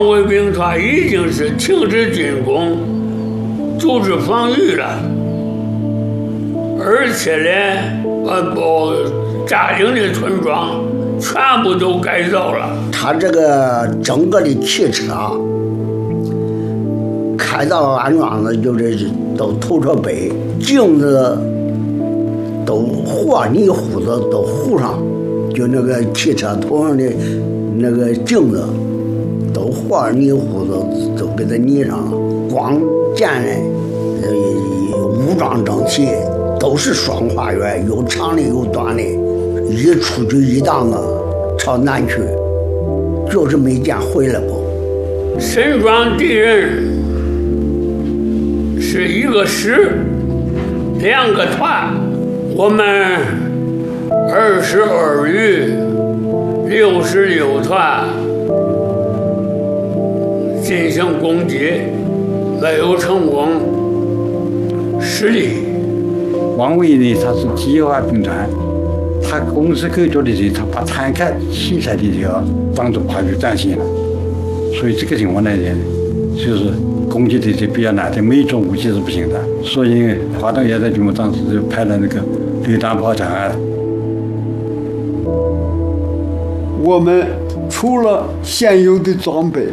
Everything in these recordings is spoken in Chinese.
卫兵团已经是停止进攻，组织防御了，而且呢，占领的村庄全部都改造了。 他这个整个的汽车开到安装的，就是都头车背，镜子都和泥糊子都糊上，就那个汽车头上的那个镜子都和泥糊子都给它泥上了。光见人武装整齐，都是双花园，有长的有短的，一出去一档子朝南去，就是没见回来过。 沈庄敌人是一个师，2个团，我们22旅66团进行攻击，没有成功，失利。 王维呢，他是计划兵团，他公司构筑的时候，他把坦克器材的这个当做跨越战线了，所以这个情况呢，就是攻击的比较难的，每种武器是不行的，所以华东野战军部当时就派了那个榴弹炮战案。 我们除了现有的装备，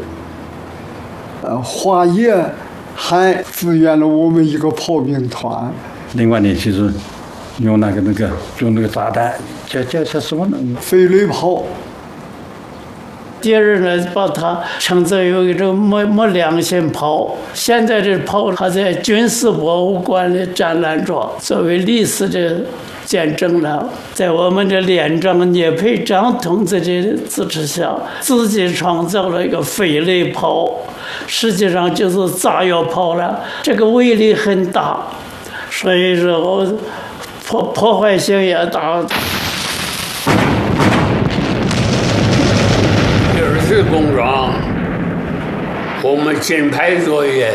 华野还支援了我们一个炮兵团。 另外呢，就是用那个炸弹，叫什么呢？ 飞雷炮。 敌人呢，把它称作有一种没良心炮。现在这炮还在军事博物馆的展览着，作为历史的见证了。在我们的连长聂培章同志的支持下，自己创造了一个飞雷炮，实际上就是炸药炮了。这个威力很大，所以说破坏性也大。 是工装，我们金牌作业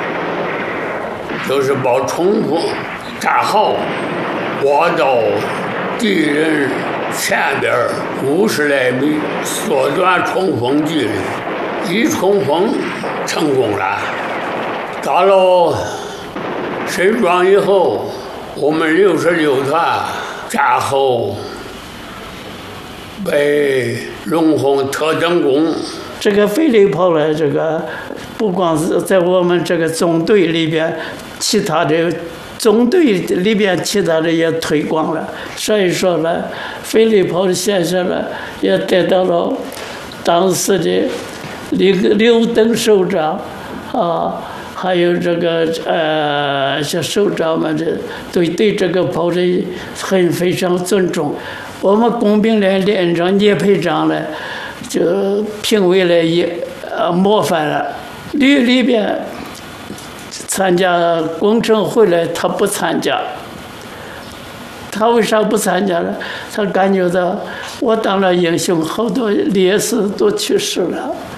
就是把冲锋炸好，挖到敌人前边50来米，缩短冲锋距离。一冲锋成功了，到了沈庄以后，我们66团战后被荣获特等功。 这个飞雷炮呢，这个不光是在我们这个中队里边，其他的中队里边其他的也推广了。所以说呢，飞雷炮的现象呢，也得到了当时的刘登首长啊，还有这个像首长们的对这个炮的非常尊重。我们工兵连连长聂培章呢，就评为了模范了。里边参加工程会了，他不参加。他为啥不参加呢？他感觉到我当了英雄，好多烈士都去世了。